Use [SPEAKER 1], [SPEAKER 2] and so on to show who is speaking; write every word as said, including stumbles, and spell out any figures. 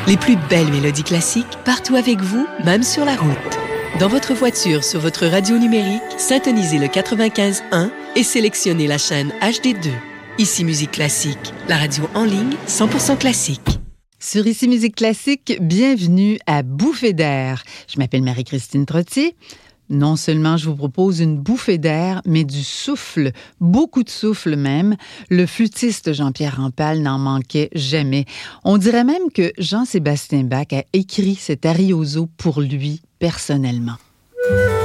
[SPEAKER 1] Les plus belles mélodies classiques partout avec vous, même sur la route. Dans votre voiture, sur votre radio numérique, syntonisez le quatre-vingt-quinze un et sélectionnez la chaîne H D deux. Ici Musique Classique, la radio en ligne cent pour cent classique.
[SPEAKER 2] Sur Ici Musique Classique, bienvenue à Bouffée d'air. Je m'appelle Marie-Christine Trottier. Non seulement je vous propose une bouffée d'air, mais du souffle, beaucoup de souffle même. Le flûtiste Jean-Pierre Rampal n'en manquait jamais. On dirait même que Jean-Sébastien Bach a écrit cet arioso pour lui personnellement.